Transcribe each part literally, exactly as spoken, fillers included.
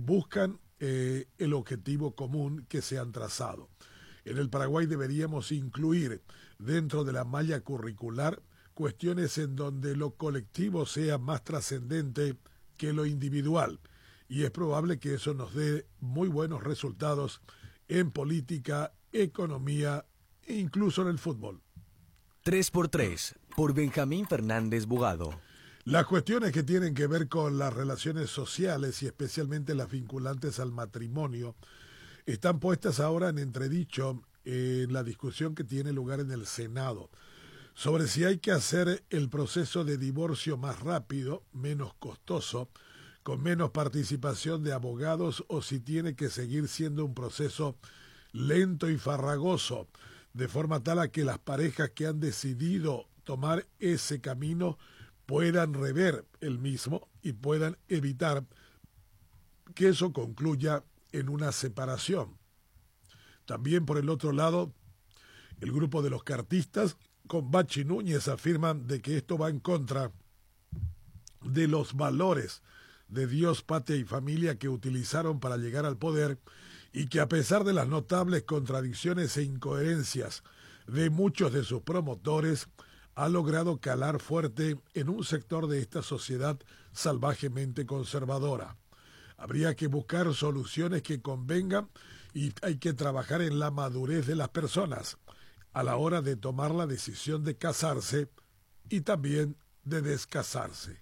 buscan eh, el objetivo común que se han trazado. En el Paraguay deberíamos incluir dentro de la malla curricular cuestiones en donde lo colectivo sea más trascendente que lo individual, y es probable que eso nos dé muy buenos resultados en política, economía e incluso en el fútbol. tres por tres, por Benjamín Fernández Bugado. Las cuestiones que tienen que ver con las relaciones sociales y especialmente las vinculantes al matrimonio están puestas ahora en entredicho en la discusión que tiene lugar en el Senado sobre si hay que hacer el proceso de divorcio más rápido, menos costoso, con menos participación de abogados, o si tiene que seguir siendo un proceso lento y farragoso, de forma tal a que las parejas que han decidido tomar ese camino puedan rever el mismo y puedan evitar que eso concluya en una separación. También, por el otro lado, el grupo de los cartistas con Bachi Núñez afirman de que esto va en contra de los valores de Dios, patria y familia que utilizaron para llegar al poder, y que a pesar de las notables contradicciones e incoherencias de muchos de sus promotores, ha logrado calar fuerte en un sector de esta sociedad salvajemente conservadora. Habría que buscar soluciones que convengan y hay que trabajar en la madurez de las personas a la hora de tomar la decisión de casarse y también de descasarse.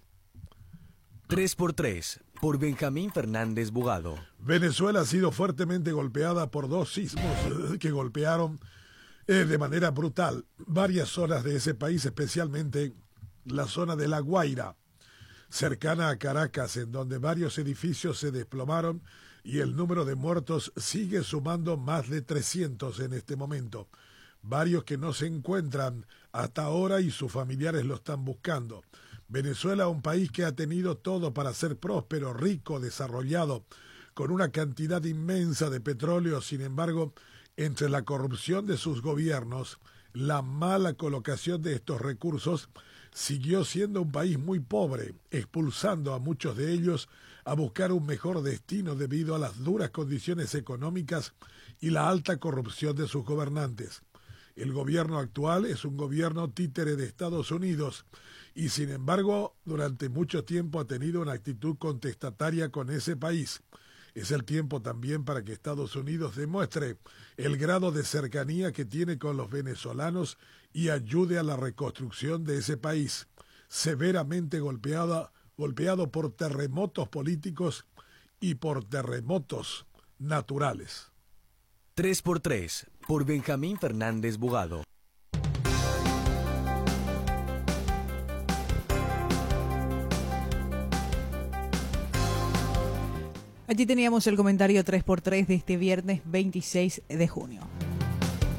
tres por tres, por Benjamín Fernández Bugado. Venezuela ha sido fuertemente golpeada por dos sismos que golpearon eh, de manera brutal varias zonas de ese país, especialmente la zona de La Guaira, cercana a Caracas, en donde varios edificios se desplomaron y el número de muertos sigue sumando más de trescientos en este momento. Varios que no se encuentran hasta ahora y sus familiares lo están buscando. Venezuela, un país que ha tenido todo para ser próspero, rico, desarrollado, con una cantidad inmensa de petróleo. Sin embargo, entre la corrupción de sus gobiernos, la mala colocación de estos recursos, siguió siendo un país muy pobre, expulsando a muchos de ellos a buscar un mejor destino debido a las duras condiciones económicas y la alta corrupción de sus gobernantes. El gobierno actual es un gobierno títere de Estados Unidos y, sin embargo, durante mucho tiempo ha tenido una actitud contestataria con ese país. Es el tiempo también para que Estados Unidos demuestre el grado de cercanía que tiene con los venezolanos y ayude a la reconstrucción de ese país, severamente golpeada, golpeado por terremotos políticos y por terremotos naturales. tres por tres, por Benjamín Fernández Bugado. Allí teníamos el comentario tres por tres de este viernes veintiséis de junio.